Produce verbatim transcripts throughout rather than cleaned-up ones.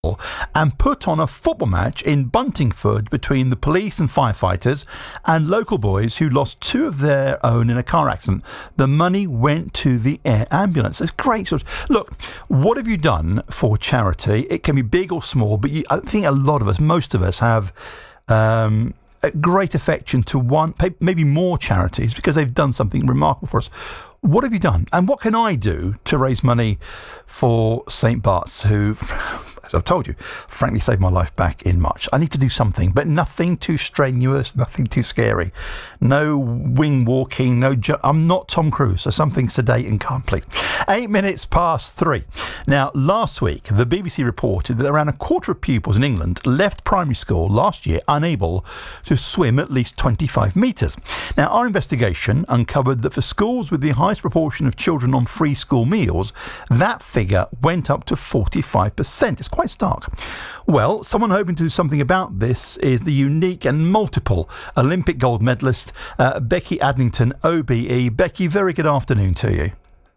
and put on a football match in Buntingford between the police and firefighters and local boys who lost two of their own in a car accident. The money went to the air ambulance. It's great. Look, what have you done for charity? It can be big or small, but you, I think a lot of us, most of us, have um, a great affection to one, maybe more charities because they've done something remarkable for us. What have you done? And what can I do to raise money for Saint Bart's, who, as I've told you, frankly saved my life back in March? I need to do something, but nothing too strenuous, nothing too scary. No wing walking, no... Ju- I'm not Tom Cruise, so something sedate and calm, please. Eight minutes past three. Now, last week, the B B C reported that around a quarter of pupils in England left primary school last year unable to swim at least twenty-five metres. Now, our investigation uncovered that for schools with the highest proportion of children on free school meals, that figure went up to forty-five percent. It's quite stark. Well, someone hoping to do something about this is the unique and multiple Olympic gold medalist, uh, Becky Adlington, O B E. Becky, very good afternoon to you.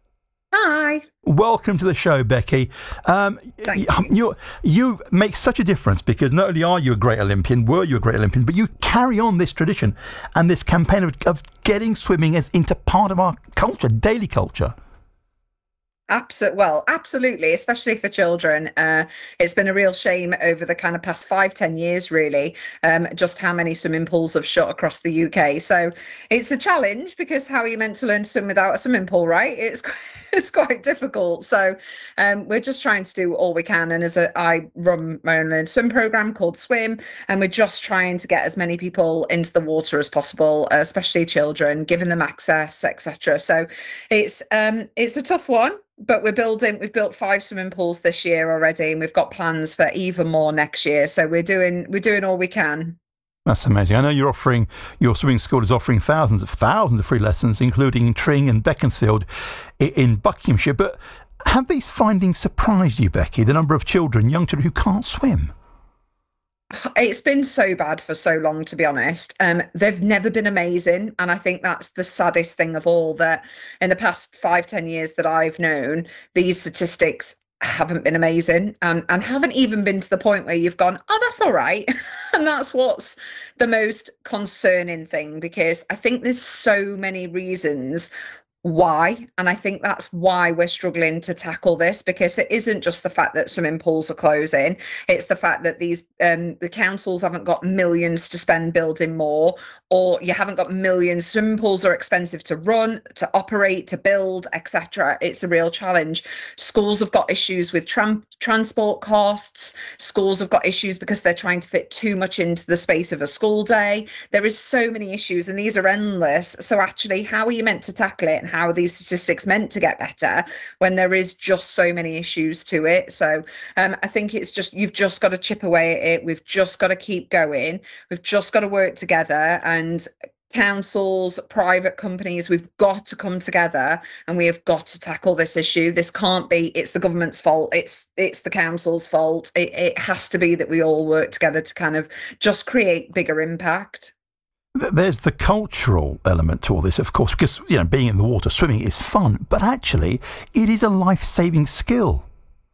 Hi. Welcome to the show, Becky. Um, Thank you. you. You make such a difference because not only are you a great Olympian, were you a great Olympian, but you carry on this tradition and this campaign of, of getting swimming as into part of our culture, daily culture. Absolutely. Well, absolutely, especially for children. Uh, it's been a real shame over the kind of past five, ten years, really, um, just how many swimming pools have shut across the U K. So it's a challenge because how are you meant to learn to swim without a swimming pool, right? It's it's quite difficult. So um, we're just trying to do all we can. And as a, I run my own learn swim program called Swim, and we're just trying to get as many people into the water as possible, especially children, giving them access, et cetera. So it's um, it's a tough one. But we're building, we've built five swimming pools this year already, and we've got plans for even more next year. So we're doing, we're doing all we can. That's amazing. I know you're offering, your swimming school is offering thousands of thousands of free lessons, including Tring and Beaconsfield in Buckinghamshire. But have these findings surprised you, Becky, the number of children, young children who can't swim? It's been so bad for so long, to be honest. Um, they've never been amazing. And I think that's the saddest thing of all, that in the past five, ten years that I've known, these statistics haven't been amazing and, and haven't even been to the point where you've gone, oh, that's all right. And that's what's the most concerning thing, because I think there's so many reasons why. And I think that's why we're struggling to tackle this, because it isn't just the fact that swimming pools are closing. It's the fact that these um, the councils haven't got millions to spend building more, or you haven't got millions. Swimming pools are expensive to run, to operate, to build, et cetera. It's a real challenge. Schools have got issues with tram- transport costs. Schools have got issues because they're trying to fit too much into the space of a school day. There is so many issues, and these are endless. So actually, how are you meant to tackle it? And how are these statistics meant to get better when there is just so many issues to it? So um, I think it's just, you've just got to chip away at it. We've just got to keep going. We've just got to work together, and councils, private companies, we've got to come together and we have got to tackle this issue. This can't be, it's the government's fault. It's it's the council's fault. It, it has to be that we all work together to kind of just create bigger impact. There's the cultural element to all this, of course, because, you know, being in the water, swimming is fun, but actually it is a life-saving skill.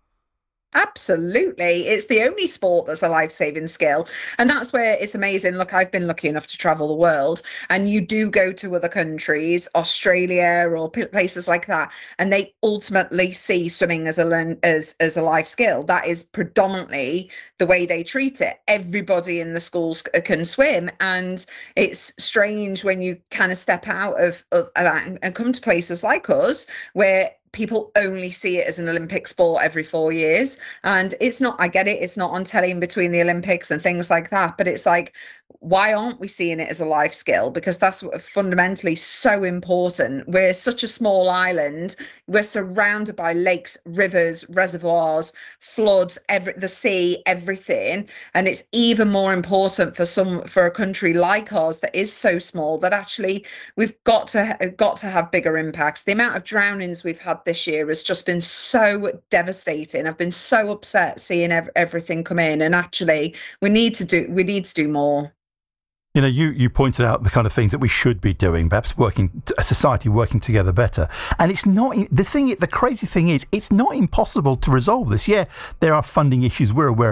Absolutely. It's the only sport that's a life-saving skill. And that's where it's amazing. Look, I've been lucky enough to travel the world, and you do go to other countries, Australia or p- places like that, and they ultimately see swimming as a learn as as a life skill. That is predominantly the way they treat it. Everybody in the schools c- can swim, and it's strange when you kind of step out of, of that and and come to places like us where people only see it as an Olympic sport every four years. And it's not, I get it, it's not on telly in between the Olympics and things like that. But it's like, why aren't we seeing it as a life skill? Because that's fundamentally so important. We're such a small island. We're surrounded by lakes, rivers, reservoirs, floods, every, the sea, everything. And it's even more important for some for a country like ours that is so small, that actually we've got to got to have bigger impacts. The amount of drownings we've had this year has just been so devastating. I've been so upset seeing ev- everything come in, and actually we need to do we need to do more. You know, you, you pointed out the kind of things that we should be doing, perhaps working, a society working together better. And it's not, the thing, the crazy thing is, it's not impossible to resolve this. Yeah, there are funding issues. We're aware